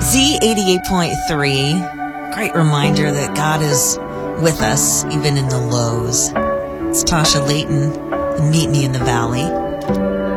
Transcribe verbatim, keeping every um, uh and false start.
Z eighty-eight point three. Great reminder that God is with us even in the lows. It's Tasha Layton, Meet Me in the Valley.